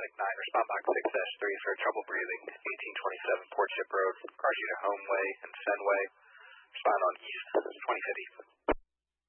Atlantic 9, respond box 6-3 for trouble breathing, 1827 Port Ship Road, Cargeta Homeway and Fenway. Respond on East 2050.